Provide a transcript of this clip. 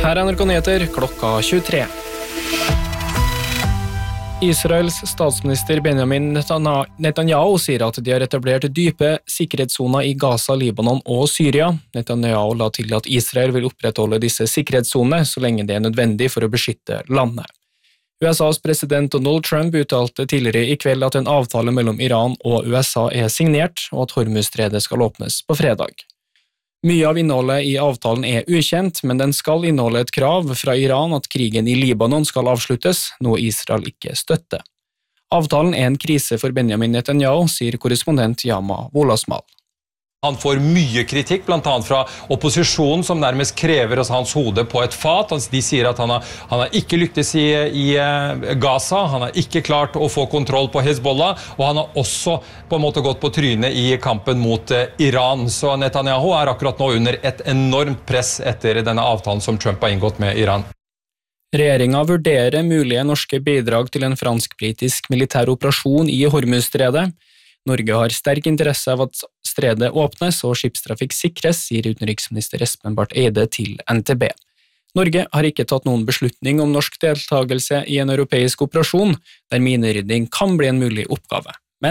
Her NRK Nyheter, klokka 23. Israels statsminister Benjamin Netanyahu sier at de har etablert dype sikkerhetssoner i Gaza, Libanon og Syria. Netanyahu la til at Israel vil opprettholde disse sikkerhetssonene så lenge det er nødvendig for å beskytte landet. USAs president Donald Trump uttalte tidligere i kveld at en avtale mellom Iran og USA er signert, og at Hormuzstredet skal åpnes på fredag. Mye av innholdet i avtalen er ukjent, men den skal inneholde et krav fra Iran at krigen i Libanon skal avsluttes, noe Israel ikke støtter. Avtalen er en krise for Benjamin Netanyahu, sier korrespondent Yama Wolasmal. Han får mye kritikk, blant annet fra opposisjonen, som nærmest krever hans hode på et fat. De sier at han har ikke lyktes i Gaza, han har ikke klart å få kontroll på Hezbollah, og han har også på en måte gått på trynet i kampen mot Iran. Så Netanyahu er akkurat nå under et enormt press etter denne avtalen som Trump har inngått med Iran. Regjeringen vurderer mulige norske bidrag til en fransk-britisk militær operasjon i Hormuzstredet. Norge har sterk interesse av at stredet åpnes og skipstrafikk sikres, sier utenriksminister Espen Barth Eide til NTB. Norge har ikke tatt noen beslutning om norsk deltagelse i en europeisk operasjon, der minerydding kan bli en mulig oppgave.